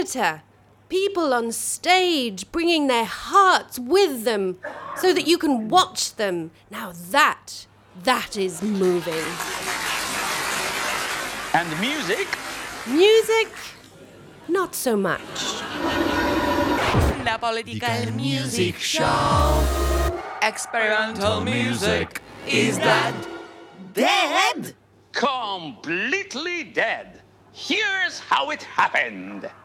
theatre. People on stage bringing their hearts with them so that you can watch them. Now that is moving. And music? Music? Not so much. La Political Music Show. Experimental music. Is that dead? Completely dead. Here's how it happened.